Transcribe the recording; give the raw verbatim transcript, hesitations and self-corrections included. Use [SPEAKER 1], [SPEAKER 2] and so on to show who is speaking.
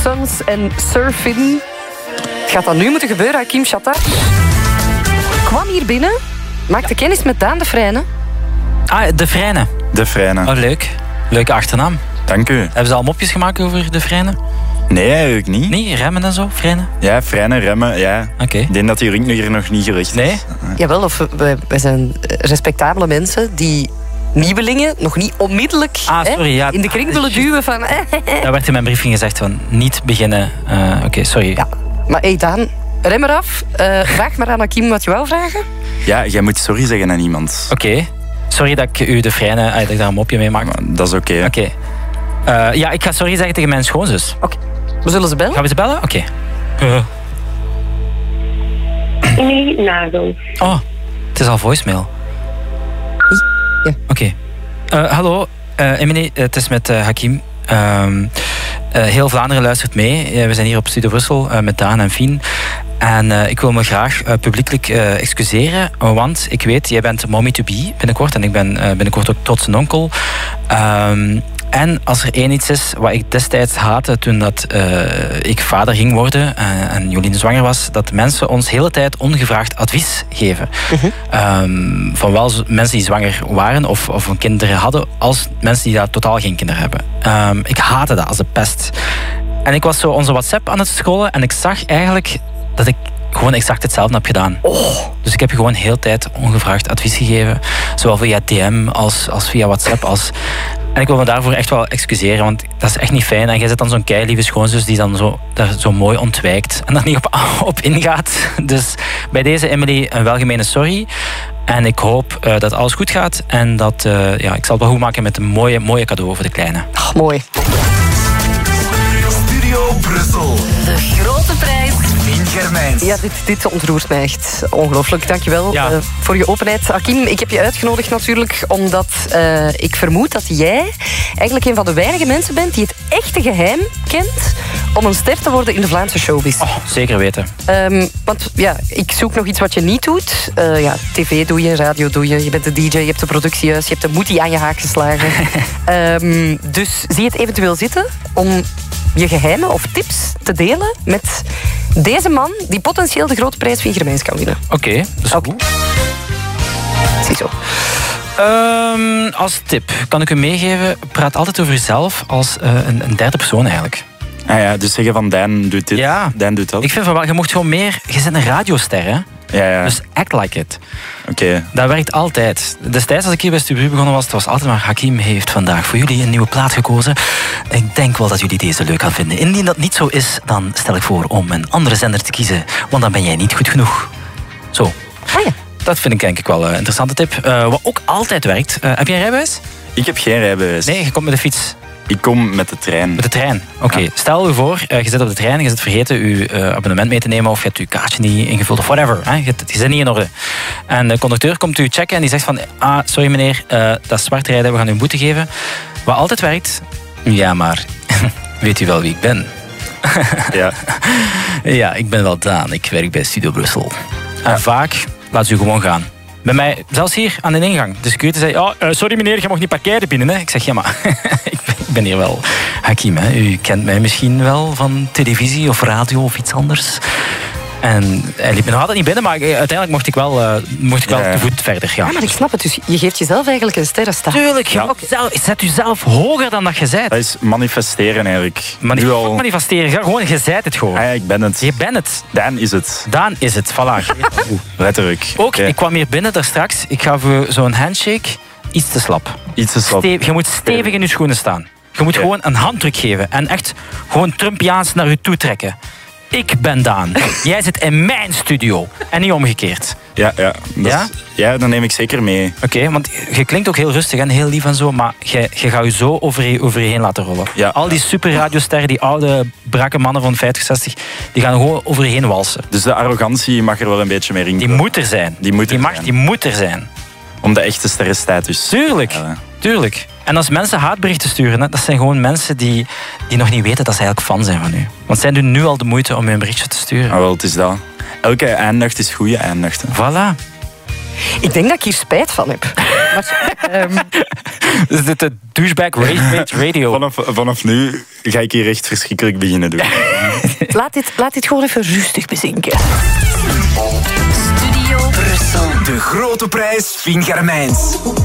[SPEAKER 1] Suns en Surfin. Gaat dat nu moeten gebeuren, Hakim Shatar? Kwam hier binnen, maakte kennis met Daan de Vrijne.
[SPEAKER 2] Ah, de Vrijne.
[SPEAKER 3] De Vrijne.
[SPEAKER 2] Oh, leuk. Leuke achternaam.
[SPEAKER 3] Dank u.
[SPEAKER 2] Hebben ze al mopjes gemaakt over de Vrijne?
[SPEAKER 3] Nee, eigenlijk niet.
[SPEAKER 2] Nee, remmen en zo, Vrijne?
[SPEAKER 3] Ja, Vrijne, remmen, ja.
[SPEAKER 2] Oké. Okay.
[SPEAKER 3] Ik denk dat die ring hier nog niet gericht is.
[SPEAKER 2] Nee?
[SPEAKER 1] Jawel, of wij, wij zijn respectabele mensen die nieuwelingen nog niet onmiddellijk
[SPEAKER 2] ah, sorry,
[SPEAKER 1] hè,
[SPEAKER 2] ja.
[SPEAKER 1] in de kring willen duwen van...
[SPEAKER 2] Daar werd in mijn briefing gezegd van niet beginnen. Uh, Oké, okay, sorry.
[SPEAKER 1] Ja. Maar hey Daan, rem eraf. Uh, vraag maar aan Hakim wat je wou vragen.
[SPEAKER 3] Ja, jij moet sorry zeggen aan iemand.
[SPEAKER 2] Oké. Okay. Sorry dat ik u de Vrijne, dat ik daar een mopje mee maak.
[SPEAKER 3] Dat is oké.
[SPEAKER 2] Okay. Oké. Okay. Uh, ja, ik ga sorry zeggen tegen mijn schoonzus.
[SPEAKER 1] Oké. Okay. We zullen ze bellen?
[SPEAKER 2] Gaan we ze bellen? Oké. Okay. Uh.
[SPEAKER 4] Emily Nagel.
[SPEAKER 2] Oh, het is al voicemail.
[SPEAKER 1] Ja.
[SPEAKER 2] Oké. Okay. Uh, hallo, uh, Emily, het is met uh, Hakim. Um, uh, heel Vlaanderen luistert mee. Uh, we zijn hier op Studio Brussel uh, met Daan en Fien. En uh, ik wil me graag uh, publiekelijk uh, excuseren, want ik weet, jij bent mommy to be binnenkort en ik ben uh, binnenkort ook trots een onkel. Um, En als er één iets is wat ik destijds haatte toen dat, uh, ik vader ging worden uh, en Jolien zwanger was, dat mensen ons de hele tijd ongevraagd advies geven. Uh-huh. Um, van wel mensen die zwanger waren of, of kinderen hadden, als mensen die daar totaal geen kinderen hebben. Um, ik haatte dat als de pest. En ik was zo onze WhatsApp aan het scrollen en ik zag eigenlijk dat ik gewoon exact hetzelfde heb gedaan. Oh. Dus ik heb je gewoon de hele tijd ongevraagd advies gegeven. Zowel via D M als, als via WhatsApp. Als... En ik wil me daarvoor echt wel excuseren, want dat is echt niet fijn. En jij zit dan zo'n keilieve schoonzus die dan zo, daar zo mooi ontwijkt en daar niet op, op ingaat. Dus bij deze, Emily, een welgemene sorry. En ik hoop uh, dat alles goed gaat. En dat uh, ja, ik zal het wel goed maken met een mooie, mooie cadeau voor de kleine.
[SPEAKER 1] Oh, mooi.
[SPEAKER 5] Studio Brussel.
[SPEAKER 1] De grote prijs.
[SPEAKER 5] Fien Germijns.
[SPEAKER 1] Ja, dit, dit ontroert mij echt ongelooflijk. Dankjewel ja. uh, voor je openheid. Hakim, ik heb je uitgenodigd natuurlijk omdat uh, ik vermoed dat jij eigenlijk een van de weinige mensen bent die het echte geheim kent om een ster te worden in de Vlaamse showbiz.
[SPEAKER 2] Oh, zeker weten.
[SPEAKER 1] Um, want ja, ik zoek nog iets wat je niet doet. Uh, ja, tv doe je, radio doe je, je bent de D J, je hebt de productiehuis, je hebt de moetie aan je haak geslagen. um, dus zie je het eventueel zitten om je geheimen of tips te delen met deze man die potentieel de grote prijs van Germijns kan winnen.
[SPEAKER 2] Oké, okay, dat is
[SPEAKER 1] okay. Ziezo.
[SPEAKER 2] Um, als tip kan ik u meegeven, praat altijd over jezelf als uh, een, een derde persoon eigenlijk.
[SPEAKER 3] Ah ja, dus zeggen van Daan doet dit,
[SPEAKER 2] ja.
[SPEAKER 3] Daan doet dat.
[SPEAKER 2] Ik vind van wel, je mocht gewoon meer, je bent een radioster, hè?
[SPEAKER 3] Ja, ja.
[SPEAKER 2] Dus act like it.
[SPEAKER 3] Oké. Okay.
[SPEAKER 2] Dat werkt altijd. Destijds als ik hier bij Stubru begonnen was, het was altijd maar Hakim heeft vandaag voor jullie een nieuwe plaat gekozen. Ik denk wel dat jullie deze leuk gaan vinden. Indien dat niet zo is, dan stel ik voor om een andere zender te kiezen, want dan ben jij niet goed genoeg. Zo.
[SPEAKER 1] Ah ja.
[SPEAKER 2] Dat vind ik denk ik wel een interessante tip. Uh, wat ook altijd werkt. Uh, heb jij een rijbewijs?
[SPEAKER 3] Ik heb geen rijbewijs.
[SPEAKER 2] Nee, je komt met de fiets.
[SPEAKER 3] Ik kom met de trein.
[SPEAKER 2] Met de trein, oké. Okay. Ja. Stel je voor, uh, je zit op de trein en je zit vergeten je uh, abonnement mee te nemen of je hebt je kaartje niet ingevuld of whatever. Hè? Je, je zit niet in orde. En de conducteur komt u checken en die zegt van ah, sorry meneer, uh, dat is zwart rijden, we gaan u een boete geven. Wat altijd werkt, ja maar, weet u wel wie ik ben?
[SPEAKER 3] Ja.
[SPEAKER 2] Ja, ik ben wel Daan, ik werk bij Studio Brussel. En ja. vaak laat ze u gewoon gaan. Bij mij, zelfs hier aan de ingang. De security zei, oh, uh, sorry meneer, je mag niet parkeren binnen. Hè? Ik zeg, ja maar, ik, ben, ik ben hier wel Hakim. Hè? U kent mij misschien wel van televisie of radio of iets anders. En hij liep me nog altijd niet binnen, maar uiteindelijk mocht ik wel, uh, mocht ik wel ja. te voet verder gaan.
[SPEAKER 1] Ja, maar ik snap het. Dus je geeft jezelf eigenlijk een sterrenstaat.
[SPEAKER 2] Tuurlijk, je ja. zelf, zet jezelf hoger dan dat je bent.
[SPEAKER 3] Dat is manifesteren eigenlijk.
[SPEAKER 2] Manif al... Manifesteren, ja, gewoon, je zijt het gewoon.
[SPEAKER 3] Ah, ja, ik ben het.
[SPEAKER 2] Je bent het.
[SPEAKER 3] Daan is het.
[SPEAKER 2] Daan is het, voilà.
[SPEAKER 3] Letterlijk.
[SPEAKER 2] Ook,
[SPEAKER 3] okay.
[SPEAKER 2] Ik kwam hier binnen daar straks. Ik gaf u zo'n handshake. Iets te slap.
[SPEAKER 3] Iets te slap.
[SPEAKER 2] Stevig, je moet stevig in je schoenen staan. Je moet okay. gewoon een handdruk geven. En echt gewoon Trumpiaans naar u toe trekken. Ik ben Daan. Jij zit in mijn studio. En niet omgekeerd.
[SPEAKER 3] Ja, ja.
[SPEAKER 2] Ja?
[SPEAKER 3] Is, ja, dan neem ik zeker mee.
[SPEAKER 2] Oké, okay, want je klinkt ook heel rustig en heel lief en zo, maar je, je gaat je zo over je, over je heen laten rollen.
[SPEAKER 3] Ja.
[SPEAKER 2] Al die super radiosterren, die oude, brakke mannen van vijftig, zestig, die gaan gewoon over je heen walsen.
[SPEAKER 3] Dus de arrogantie mag er wel een beetje mee rinkelen.
[SPEAKER 2] Die moet er zijn.
[SPEAKER 3] Die, moet er
[SPEAKER 2] die, mag,
[SPEAKER 3] zijn.
[SPEAKER 2] die moet er zijn.
[SPEAKER 3] Om de echte sterrenstatus.
[SPEAKER 2] Tuurlijk, ja. tuurlijk. En als mensen haatberichten sturen, hè, dat zijn gewoon mensen die, die nog niet weten dat ze eigenlijk fan zijn van u. Want zij doen nu al de moeite om je een berichtje te sturen.
[SPEAKER 3] Ah, wel, het is dat. Elke aandacht is goede aandacht. Hè.
[SPEAKER 2] Voilà.
[SPEAKER 1] Ik denk dat ik hier spijt van heb. Maar, um...
[SPEAKER 2] Is dit de douchebag Rage Radio?
[SPEAKER 3] Vanaf, vanaf nu ga ik hier echt verschrikkelijk beginnen doen.
[SPEAKER 1] laat, dit, laat dit gewoon even rustig bezinken.
[SPEAKER 5] Studio Brussel. De grote prijs Fien Germijns.